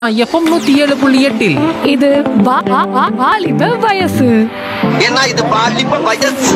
FM 107.8 இது வாலிப வயசு. ஏன்னா இது பாலிப்ப வயசு.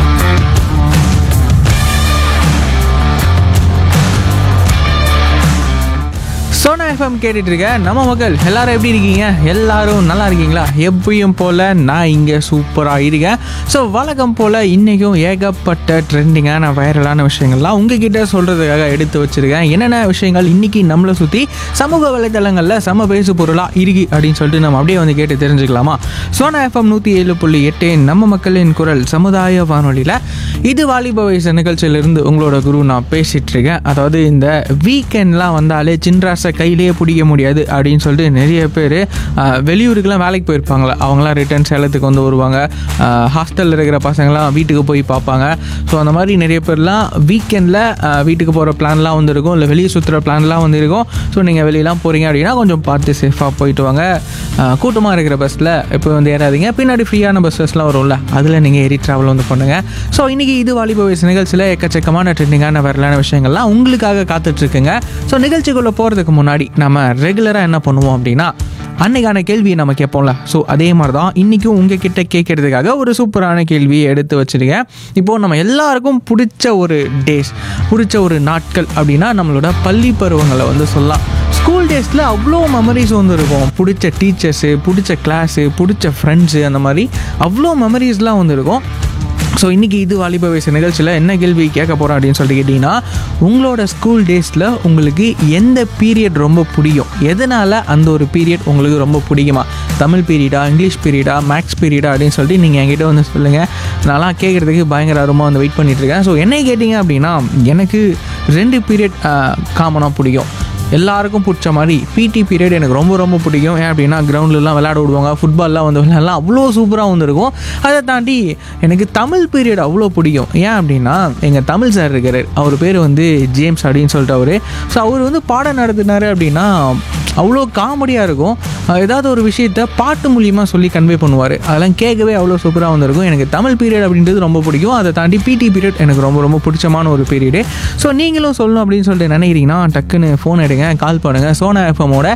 சோனா எஃப்எம் கேட்டுட்டு இருக்க நம்ம மக்கள் எல்லாரும் எப்படி இருக்கீங்க? எல்லாரும் நல்லா இருக்கீங்களா? எப்பயும் போல நான் இங்கே சூப்பராக இருக்கேன். ஸோ வழக்கம் போல் இன்றைக்கும் ஏகப்பட்ட ட்ரெண்டிங்கான வைரலான விஷயங்கள்லாம் உங்ககிட்ட சொல்கிறதுக்காக எடுத்து வச்சுருக்கேன். என்னென்ன விஷயங்கள் இன்றைக்கி நம்மளை சுற்றி சமூக வலைதளங்களில் சம பேசு பொருளாக இருக்கு அப்படின்னு சொல்லிட்டு நம்ம அப்படியே வந்து கேட்டு தெரிஞ்சுக்கலாமா? சோனா எஃப்எம் 107.8 நம்ம மக்களின் குரல் சமுதாய வானொலியில் இது வாலிப வயசு நிகழ்ச்சியிலிருந்து உங்களோட குரு நான் பேசிகிட்டு இருக்கேன். அதாவது இந்த வீக்கெண்ட்லாம் வந்தாலே சின்ராசை கையிலேயே பிடிக்க முடியாது அப்படின்னு சொல்லிட்டு நிறைய பேர் வெளியூருக்கெலாம் வேலைக்கு போயிருப்பாங்களே, அவங்களாம் ரிட்டர்ன் சேலத்துக்கு வந்து வருவாங்க. ஹாஸ்டலில் இருக்கிற பசங்களாம் வீட்டுக்கு போய் பார்ப்பாங்க. ஸோ அந்த மாதிரி நிறைய பேர்லாம் வீக்கெண்டில் வீட்டுக்கு போகிற பிளான்லாம் வந்து இருக்கும், இல்லை வெளியே சுற்றுற பிளான்லாம் வந்து இருக்கும். ஸோ நீங்கள் வெளியெலாம் போகிறீங்க அப்படின்னா கொஞ்சம் பார்த்து சேஃபாக போயிட்டு வாங்க. கூட்டமாக இருக்கிற பஸ்ஸில் இப்போ வந்து ஏறாதீங்க. பின்னாடி ஃப்ரீயான பஸ்ஸஸ்லாம் வரும்ல, அதில் நீங்கள் ஏறி ட்ராவல் வந்து பண்ணுங்கள். ஸோ இன்றைக்கி இது வாலிப வயசு நிகழ்ச்சியில் எக்கச்சக்கமான ட்ரெண்டிங்கான வரலான விஷயங்கள்லாம் உங்களுக்காக காத்துட்ருக்குங்க. ஸோ நிகழ்ச்சிக்குள்ளே போகிறதுக்கு முன்னாடி நம்ம ரெகுலராக என்ன பண்ணுவோம் அப்படின்னா அன்னைக்கான கேள்வியை நம்ம கேட்போம்ல. ஸோ அதே மாதிரி தான் இன்றைக்கும் உங்ககிட்ட கேட்கறதுக்காக ஒரு சூப்பரான கேள்வியை எடுத்து வச்சுருக்கேன். இப்போது நம்ம எல்லாருக்கும் பிடிச்ச ஒரு டேஸ், பிடிச்ச ஒரு நாட்கள் அப்படின்னா நம்மளோட பள்ளி பருவங்களை வந்து சொல்லலாம். ஸ்கூல் டேஸில் அவ்வளோ மெமரிஸ் வந்து இருக்கும். பிடிச்ச டீச்சர்ஸு, பிடிச்ச கிளாஸு, பிடிச்ச ஃப்ரெண்ட்ஸு, அந்த மாதிரி அவ்வளோ மெமரிஸ்லாம் வந்து இருக்கும். ஸோ இன்றைக்கி இது வாலிப வயசு நிகழ்ச்சியில் என்ன கேள்வி கேட்க போகிறோம் அப்படின்னு சொல்லிட்டு கேட்டிங்கன்னா, உங்களோட ஸ்கூல் டேஸில் உங்களுக்கு எந்த பீரியட் ரொம்ப பிடிக்கும்? எதனால் அந்த ஒரு பீரியட் உங்களுக்கு ரொம்ப பிடிக்குமா? தமிழ் பீரியடா, இங்கிலீஷ் பீரியடா, மேக்ஸ் பீரியடா அப்படின்னு சொல்லிட்டு நீங்கள் என்கிட்ட வந்து சொல்லுங்கள். நான்லாம் கேட்குறதுக்கு பயங்கர ஆர்வமாக வந்து வெயிட் பண்ணிகிட்ருக்கேன். ஸோ என்ன கேட்டிங்க அப்படின்னா, எனக்கு 2 பீரியட் காமனாக பிடிக்கும். எல்லாருக்கும் பிடிச்ச மாதிரி பிடி பீரியட் எனக்கு ரொம்ப ரொம்ப பிடிக்கும். ஏன் அப்படின்னா கிரவுண்ட்லலாம் விளையாட விடுவாங்க, ஃபுட்பால்லாம் வந்து விளையாடலாம், அவ்வளோ சூப்பராக வந்துருக்கும். அதை தாண்டி எனக்கு தமிழ் பீரியட் அவ்வளோ பிடிக்கும். ஏன் அப்படின்னா எங்கள் தமிழ் சார் இருக்கிறார், அவர் பேர் வந்து ஜேம்ஸ் அப்படின்னு சொல்லிட்டு அவர். ஸோ அவர் வந்து பாடம் நடத்தினார் அப்படின்னா அவ்வளோ காமெடியாக இருக்கும். ஏதாவது ஒரு விஷயத்த பாட்டு மூலியமாக சொல்லி கன்வே பண்ணுவார். அதெல்லாம் கேட்கவே அவ்வளோ சூப்பராக வந்துருக்கும். எனக்கு தமிழ் பீரியட் அப்படின்றது ரொம்ப பிடிக்கும். அதை தாண்டி பிடி பீரியட் எனக்கு ரொம்ப ரொம்ப பிடிச்சமான ஒரு பீரியடு. ஸோ நீங்களும் சொல்லணும் அப்படின்னு சொல்லிட்டு நினைக்கிறீங்கன்னா டக்குன்னு ஃபோன் எடுங்க, கால் பண்ணுங்கள். சோனா எஃப்எம்மோட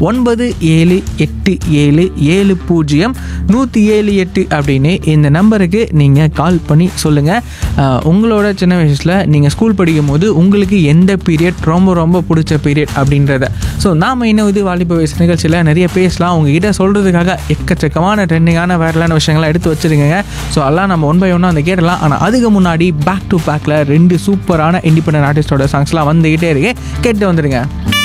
9787700178 அப்படின்னு இந்த நம்பருக்கு நீங்கள் கால் பண்ணி சொல்லுங்கள். உங்களோட சின்ன வயசில் நீங்கள் ஸ்கூல் படிக்கும் போது உங்களுக்கு எந்த பீரியட் ரொம்ப ரொம்ப பிடிச்ச பீரியட் அப்படின்றத. ஸோ நாம் இன்னும் இது வாலிப வயசு நிகழ்ச்சியில் நிறைய பேசலாம். உங்ககிட்ட சொல்கிறதுக்காக எக்கச்சக்கமான ட்ரெண்டிங்கான வேறலான விஷயங்கள்லாம் எடுத்து வச்சுருக்கீங்க. ஸோ எல்லாம் நம்ம ஒன் பை ஒன்னாக அந்த கேட்டலாம். ஆனால் அதுக்கு முன்னாடி பேக் டு பேக்கில் 2 சூப்பரான இண்டிபெண்டன்ட் ஆர்டிஸ்டோட சாங்ஸ்லாம் வந்துக்கிட்டே இருக்கு, கேட்டு வந்துடுங்க.